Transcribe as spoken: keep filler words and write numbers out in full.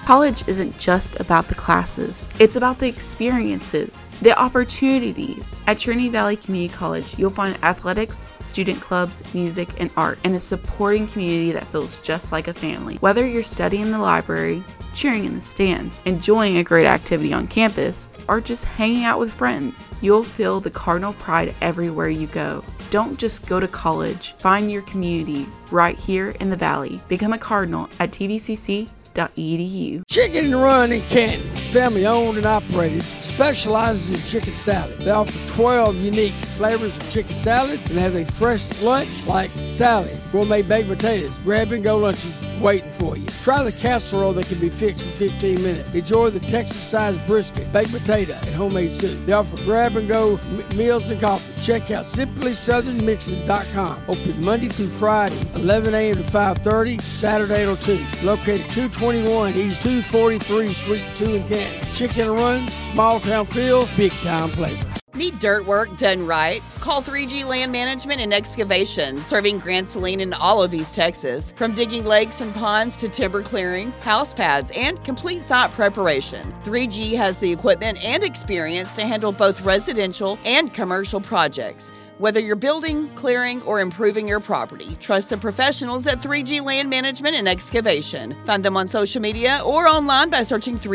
College isn't just about the classes, it's about the experiences, the opportunities. At Trinity Valley Community College, you'll find athletics, student clubs, music, and art, and a supporting community that feels just like a family. Whether you're studying in the library, cheering in the stands, enjoying a great activity on campus, or just hanging out with friends, you'll feel the Cardinal pride everywhere you go. Don't just go to college, find your community right here in the Valley. Become a Cardinal at T V C C dot E D U. Chicken and Run in Canton, family owned and operated, specializes in chicken salad. They offer twelve unique flavors of chicken salad and have a fresh lunch like salad, gourmet baked potatoes, grab and go lunches waiting for you. Try the casserole that can be fixed in fifteen minutes. Enjoy the Texas-sized brisket, baked potato, and homemade soup. They offer grab and go m- meals and coffee. Check out simply southern mixes dot com. Open Monday through Friday, eleven a.m. to five thirty, Saturday till two. Located two twenty-one East two forty-three Suite two in Canton. Chicken Run, small town feel, big time flavor. Need dirt work done right? Call three G Land Management and Excavation, serving Grand Saline and all of East Texas. From digging lakes and ponds to timber clearing, house pads, and complete site preparation, three G has the equipment and experience to handle both residential and commercial projects. Whether you're building, clearing, or improving your property, trust the professionals at three G Land Management and Excavation. Find them on social media or online by searching three